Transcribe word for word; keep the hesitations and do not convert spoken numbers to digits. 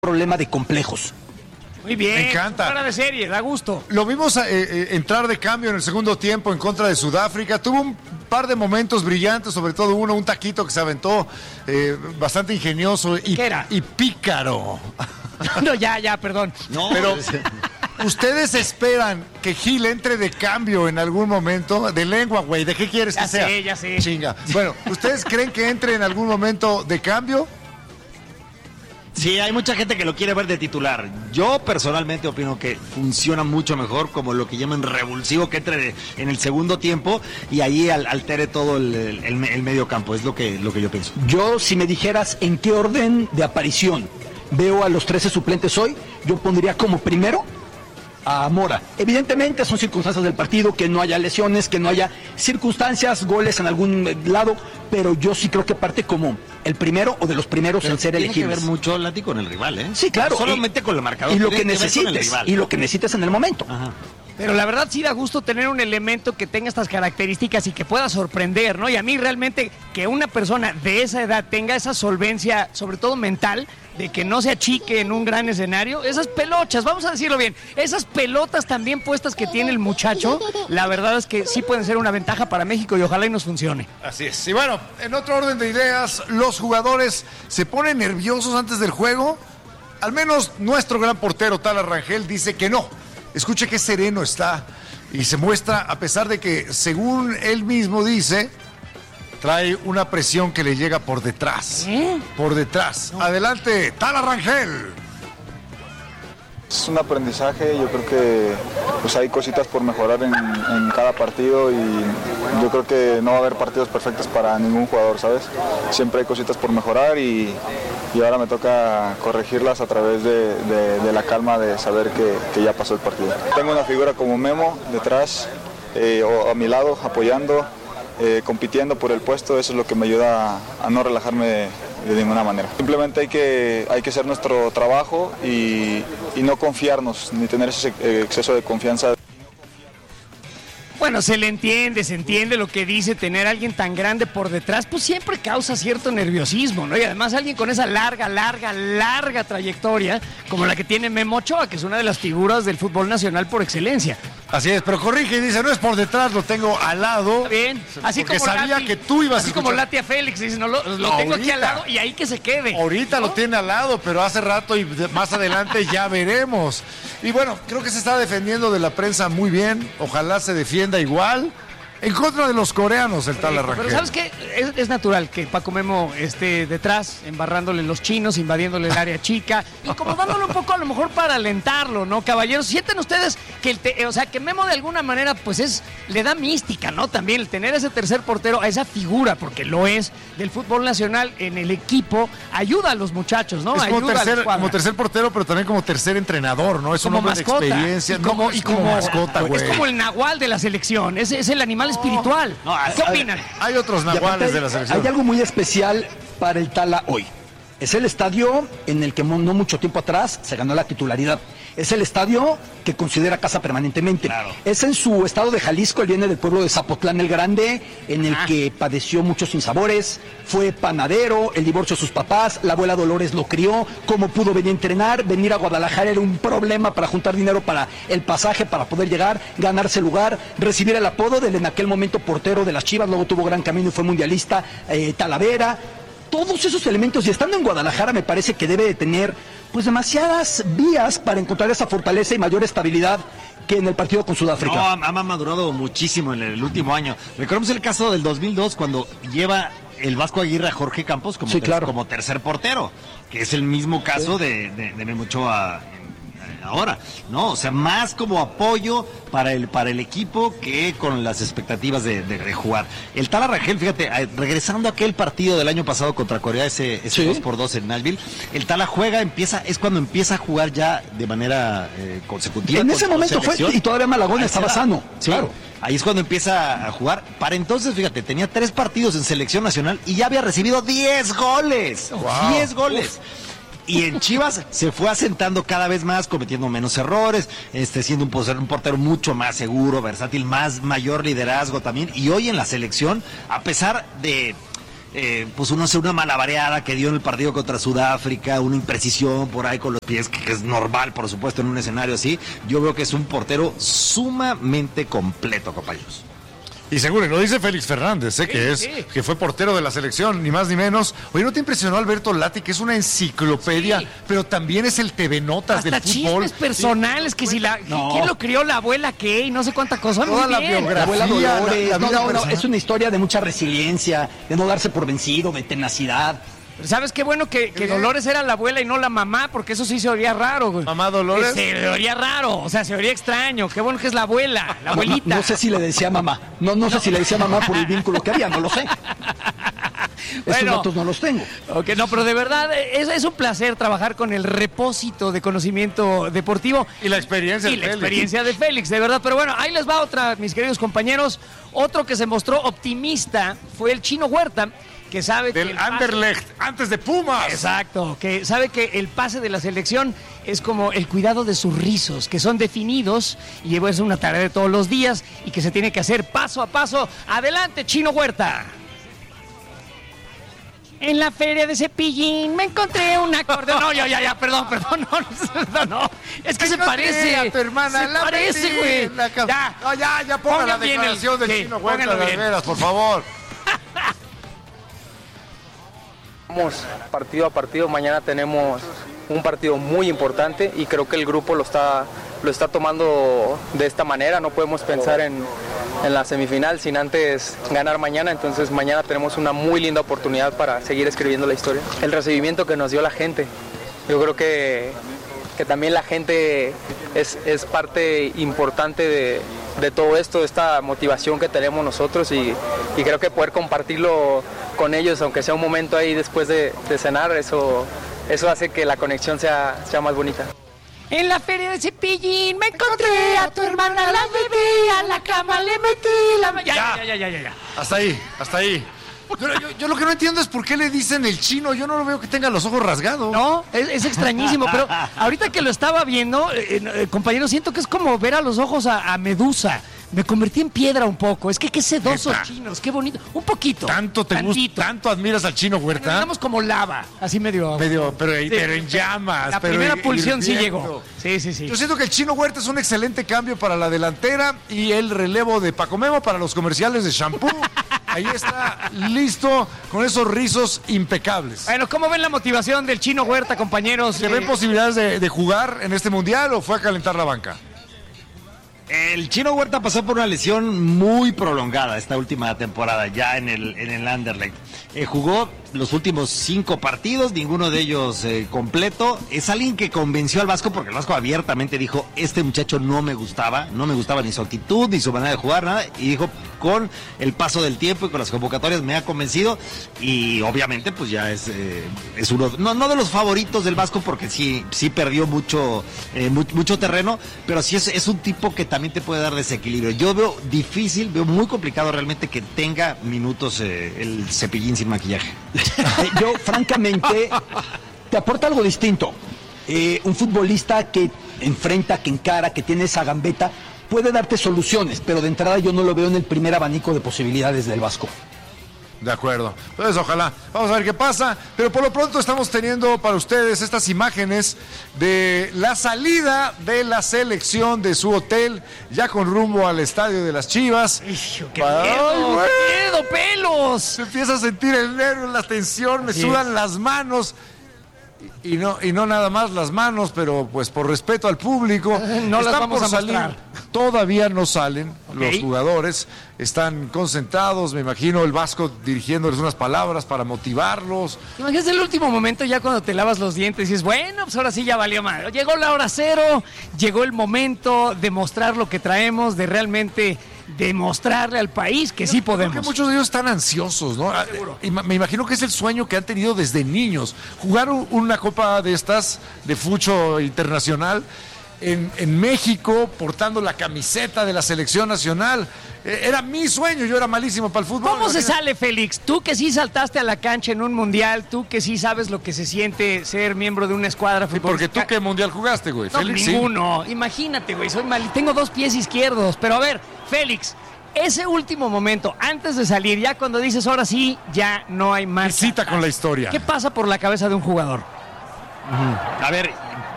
problema de complejos. Muy bien, me encanta. Fuera de serie, da gusto. Lo vimos eh, eh, entrar de cambio en el segundo tiempo en contra de Sudáfrica. Tuvo un par de momentos brillantes, sobre todo uno, un taquito que se aventó eh, bastante ingenioso y, ¿Qué era? y pícaro. No, ya, ya, perdón. No, pero ¿ustedes esperan que Gil entre de cambio en algún momento? De lengua, güey, ¿de qué quieres Ya que sea? sé, ya sé. Chinga. Bueno, ¿ustedes creen que entre en algún momento de cambio? Sí, hay mucha gente que lo quiere ver de titular. Yo personalmente opino que funciona mucho mejor como lo que llaman revulsivo, que entre en el segundo tiempo y ahí al, altere todo el, el, el medio campo. Es lo que, lo que yo pienso. Yo, si me dijeras en qué orden de aparición veo a los trece suplentes hoy, yo pondría como primero a Mora. Evidentemente son circunstancias del partido, que no haya lesiones, que no haya circunstancias, goles en algún lado, pero yo sí creo que parte como el primero o de los primeros Pero en ser tiene elegibles. que ver mucho, Lati, con el rival, ¿eh? Sí, claro. No solamente y, con el marcador. Y lo tiene que ver con el necesites, rival. y lo que necesites en el momento. Ajá. Pero la verdad sí da gusto tener un elemento que tenga estas características y que pueda sorprender, ¿no? Y a mí realmente que una persona de esa edad tenga esa solvencia, sobre todo mental, de que no se achique en un gran escenario, esas pelochas, vamos a decirlo bien, esas pelotas también puestas que tiene el muchacho, la verdad es que sí pueden ser una ventaja para México y ojalá y nos funcione. Así es. Y bueno, en otro orden de ideas, los jugadores se ponen nerviosos antes del juego. Al menos nuestro gran portero, Tala Rangel, dice que no. Escuche qué sereno está y se muestra, a pesar de que, según él mismo dice, trae una presión que le llega por detrás. ¿Eh? Por detrás. No. Adelante, Tala Rangel. Es un aprendizaje, yo creo que pues hay cositas por mejorar en, en cada partido y yo creo que no va a haber partidos perfectos para ningún jugador, ¿sabes? Siempre hay cositas por mejorar y, y ahora me toca corregirlas a través de, de, de la calma de saber que, que ya pasó el partido. Tengo una figura como Memo detrás, eh, o a mi lado, apoyando, eh, compitiendo por el puesto, eso es lo que me ayuda a, a no relajarme de, de ninguna manera. Simplemente hay que, hay que hacer nuestro trabajo y, y no confiarnos, ni tener ese exceso de confianza. Bueno, se le entiende, se entiende lo que dice, tener a alguien tan grande por detrás, pues siempre causa cierto nerviosismo, ¿no? Y además alguien con esa larga, larga, larga trayectoria, como la que tiene Memo Ochoa, que es una de las figuras del fútbol nacional por excelencia. Así es, pero corrige y dice, no es por detrás, lo tengo al lado. Está bien, así porque como sabía Lati, que tú ibas así a escuchar. como Lati a Félix, dice, no, lo, lo tengo aquí al lado y ahí que se quede. Ahorita ¿no? lo tiene al lado, pero hace rato y más adelante ya veremos. Y bueno, creo que se está defendiendo de la prensa muy bien, ojalá se defienda igual. En contra de los coreanos, el Tala Rangel. Pero ¿sabes qué? Es, es natural que Paco Memo esté detrás, embarrándole los chinos, invadiéndole el área chica, incomodándolo un poco a lo mejor para alentarlo, ¿no, caballeros? Sienten ustedes que el te, o sea, que Memo de alguna manera pues es le da mística, ¿no? También el tener ese tercer portero, a esa figura, porque lo es, del fútbol nacional en el equipo, ayuda a los muchachos, ¿no? Es como, ayuda tercer, como tercer portero, pero también como tercer entrenador, ¿no? Es como un hombre mascota, de experiencia. y como, no, y es como, como mascota, güey. Es como el nahual de la selección, es, es el animal espiritual. No, ¿Qué opinan? Hay otros nahuales de la selección. Hay algo muy especial para el Tala hoy. Es el estadio en el que no mucho tiempo atrás se ganó la titularidad. Es el estadio que considera casa permanentemente. Claro. Es en su estado de Jalisco, él viene del pueblo de Zapotlán el Grande, en el ah. que padeció muchos sinsabores, fue panadero, el divorcio de sus papás, la abuela Dolores lo crió, cómo pudo venir a entrenar, venir a Guadalajara era un problema para juntar dinero para el pasaje, para poder llegar, ganarse lugar, recibir el apodo del en aquel momento portero de las Chivas, luego tuvo gran camino y fue mundialista, eh, Talavera. Todos esos elementos, y estando en Guadalajara me parece que debe de tener pues demasiadas vías para encontrar esa fortaleza y mayor estabilidad que en el partido con Sudáfrica. No, ha, ha madurado muchísimo en el último año. Recordemos el caso del dos mil dos cuando lleva el Vasco Aguirre a Jorge Campos como, sí, ter claro. como tercer portero, que es el mismo caso sí. de, de, de Memo Ochoa ahora, ¿no? O sea, más como apoyo para el para el equipo que con las expectativas de, de, de jugar. El Tala Rangel, fíjate, regresando a aquel partido del año pasado contra Corea, ese, ese sí. dos por dos en Nashville, el Tala juega, empieza, es cuando empieza a jugar ya de manera eh, consecutiva. En ese momento fue, y todavía Malagón estaba sano, sí, claro. Ahí es cuando empieza a jugar. Para entonces, fíjate, tenía tres partidos en selección nacional y ya había recibido diez goles. Wow. diez goles. Uf. Y en Chivas se fue asentando cada vez más, cometiendo menos errores, este, siendo un, un portero mucho más seguro, versátil, más mayor liderazgo también. Y hoy en la selección, a pesar de eh, pues uno hace una malabareada que dio en el partido contra Sudáfrica, una imprecisión por ahí con los pies, que, que es normal, por supuesto, en un escenario así. Yo veo que es un portero sumamente completo, compañeros. Y seguro, lo dice Félix Fernández, ¿eh? Sí, que es sí. que fue portero de la selección, ni más ni menos. Oye, ¿no te impresionó Alberto Lati, que es una enciclopedia, sí. pero también es el T V Notas hasta del fútbol? Chismes personales, sí. que si la... No. ¿Quién lo crió? La abuela, ¿qué? Y no sé cuántas cosas. Toda la bien. biografía. La abuela Dolores. La, la no, no, no, es una historia de mucha resiliencia, de no darse por vencido, de tenacidad. ¿Sabes qué bueno que, que Dolores era la abuela y no la mamá? Porque eso sí se oía raro, güey. ¿Mamá Dolores? Se oía raro, o sea, se oía extraño. Qué bueno que es la abuela, la abuelita. No, no sé si le decía mamá. No, no sé si le decía mamá por el vínculo que había, no lo sé. Bueno, esos datos no los tengo. Ok, no, pero de verdad es, es un placer trabajar con el repósito de conocimiento deportivo. Y la experiencia y de la Félix. experiencia de Félix, de verdad. Pero bueno, ahí les va otra, mis queridos compañeros. Otro que se mostró optimista fue el Chino Huerta, que sabe del que el Anderlecht, pase... antes de Pumas. Exacto, que sabe que el pase de la selección es como el cuidado de sus rizos, que son definidos y es una tarea de todos los días y que se tiene que hacer paso a paso. Adelante, Chino Huerta. En la feria de Cepillín me encontré un acordeón. No, ya, ya, ya, perdón, perdón, no, no, no. Es que me se parece. A tu hermana, se parece, güey. Ya, no, ya, ya ponga la declaración del sí, Chino Huerta de veras, por favor. Vamos partido a partido, mañana tenemos un partido muy importante y creo que el grupo lo está, lo está tomando de esta manera. No podemos pensar en, en la semifinal sin antes ganar mañana, entonces mañana tenemos una muy linda oportunidad para seguir escribiendo la historia. El recibimiento que nos dio la gente, yo creo que, que también la gente es, es parte importante de, de todo esto, de esta motivación que tenemos nosotros y, y creo que poder compartirlo con ellos, aunque sea un momento ahí después de, de cenar, eso, eso hace que la conexión sea, sea más bonita. En la feria de Cepillín me encontré a tu hermana, la bebé, a la cama le metí la... Ya, ya, ya, ya, ya, ya. Hasta ahí, hasta ahí. Yo, yo, yo lo que no entiendo es por qué le dicen el chino. Yo no lo veo que tenga los ojos rasgados. No, es, es extrañísimo, pero ahorita que lo estaba viendo, eh, eh, compañero, siento que es como ver a los ojos a, a Medusa. Me convertí en piedra un poco. Es que qué sedosos chinos, qué bonito. Un poquito. ¿Tanto te gusta? ¿Tanto admiras al Chino Huerta? Bueno, digamos como lava, así medio... Medio, pero, sí, pero en llamas. La pero primera pulsión hirviendo. sí llegó. Sí, sí, sí. Yo siento que el Chino Huerta es un excelente cambio para la delantera y el relevo de Paco Memo para los comerciales de shampoo. Ahí está, listo, con esos rizos impecables. Bueno, ¿cómo ven la motivación del Chino Huerta, compañeros? ¿Se ven posibilidades de, de jugar en este mundial o fue a calentar la banca? El Chino Huerta pasó por una lesión muy prolongada esta última temporada, ya en el, en el Anderlecht. Eh, jugó los últimos cinco partidos, ninguno de ellos eh, completo. Es alguien que convenció al Vasco, porque el Vasco abiertamente dijo, este muchacho no me gustaba, no me gustaba ni su actitud, ni su manera de jugar, nada. Y dijo, con el paso del tiempo y con las convocatorias me ha convencido. Y obviamente pues ya es, eh, es uno, no, no de los favoritos del Vasco, porque sí, sí perdió mucho, eh, mu mucho terreno, pero sí es, es un tipo que también te puede dar desequilibrio. Yo veo difícil, veo muy complicado realmente que tenga minutos eh, el Cepillín sin maquillaje. Yo, francamente, te aporta algo distinto. Eh, un futbolista que enfrenta, que encara, que tiene esa gambeta, puede darte soluciones, pero de entrada yo no lo veo en el primer abanico de posibilidades del Vasco. De acuerdo. Entonces, ojalá. Vamos a ver qué pasa. Pero por lo pronto estamos teniendo para ustedes estas imágenes de la salida de la selección de su hotel, ya con rumbo al estadio de las Chivas. Hijo, ¡qué para... miedo! ¡Qué miedo, pelos! Se empieza a sentir el nervio, la tensión, me sí. sudan las manos. Y no, y no nada más las manos, pero pues por respeto al público, no están las vamos por a salir. mostrar. Todavía no salen okay. los jugadores, están concentrados, me imagino el Vasco dirigiéndoles unas palabras para motivarlos. Imagínate el último momento ya cuando te lavas los dientes y dices, bueno, pues ahora sí ya valió mal. Llegó la hora cero, llegó el momento de mostrar lo que traemos, de realmente demostrarle al país que Yo sí podemos. Creo que muchos de ellos están ansiosos, ¿no? Seguro. Y me imagino que es el sueño que han tenido desde niños. Jugar una copa de estas, de fucho internacional, en, en México, portando la camiseta de la selección nacional. Era mi sueño, yo era malísimo para el fútbol. ¿Cómo se sale, Félix? Tú que sí saltaste a la cancha en un mundial, tú que sí sabes lo que se siente ser miembro de una escuadra futbolística. Porque tú qué mundial jugaste, güey. No, Félix, ninguno. Sí. Imagínate, güey, soy mal, tengo dos pies izquierdos. Pero a ver, Félix, ese último momento, antes de salir, ya cuando dices, ahora sí, ya no hay más. Cita con la historia. ¿Qué pasa por la cabeza de un jugador? A ver,